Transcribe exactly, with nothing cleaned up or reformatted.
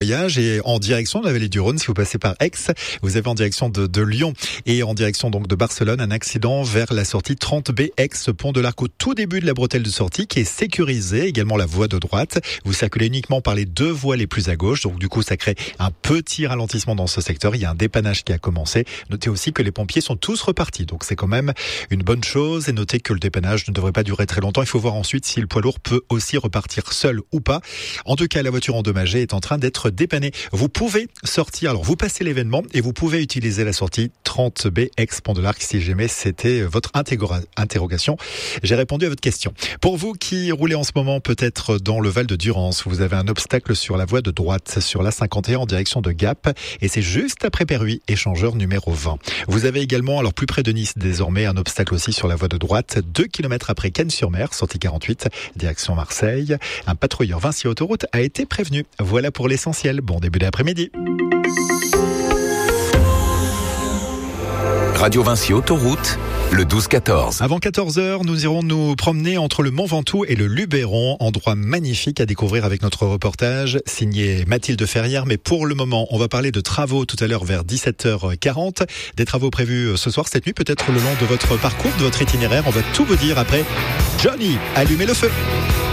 embrayage et en direction de la vallée du Rhône. Si vous passez par Aix, vous avez en direction de, de Lyon et en direction donc de Barcelone un accident vers la sortie trente B Aix, pont de l'Arc au tout début de la bretelle de sortie qui est sécurisée. Également la voie de droite. Vous circulez uniquement par les deux voies les plus à gauche. Donc du coup, ça crée un petit ralentissement dans ce secteur. Il y a un dépannage qui a commencé. Notez aussi que les pompiers sont tous repartis. Donc c'est quand même une bonne chose. Et notez que le dépannage ne devrait pas durer très longtemps. Il faut voir ensuite si le poids lourd peut aussi repartir seul ou pas. En tout cas, la voiture endommagée est en train d'être dépannée. Vous pouvez sortir. Alors vous passez l'événement et vous pouvez utiliser la sortie trente B Aix, pont de l'Arc si jamais c'était votre interrogation. J'ai répondu à votre question. Pour vous qui roulez en ce moment peut-être dans le Val de Durance, vous avez un obstacle sur la voie de droite, sur la cinquante et un en direction de Gap, et c'est juste après Perruy, échangeur numéro vingt. Vous avez également, alors plus près de Nice désormais, un obstacle aussi sur la voie de droite, deux kilomètres après Cannes-sur-Mer, sortie quarante-huit, direction Marseille. Un patrouilleur Vinci Autoroute a été prévenu. Voilà pour l'essentiel. Bon début d'après-midi. Radio Vinci Autoroute, le douze quatorze. Avant quatorze heures, nous irons nous promener entre le Mont Ventoux et le Luberon, endroit magnifique à découvrir avec notre reportage signé Mathilde Ferrière. Mais pour le moment, on va parler de travaux tout à l'heure vers dix-sept heures quarante. Des travaux prévus ce soir, cette nuit, peut-être le long de votre parcours, de votre itinéraire. On va tout vous dire après. Johnny, allumez le feu.